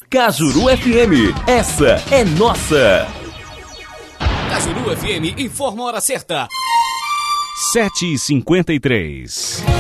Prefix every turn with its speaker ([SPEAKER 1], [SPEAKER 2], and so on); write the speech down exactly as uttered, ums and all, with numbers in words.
[SPEAKER 1] Cajuru F M, essa é nossa.
[SPEAKER 2] Cajuru F M informa a hora certa.
[SPEAKER 3] sete e cinquenta e três.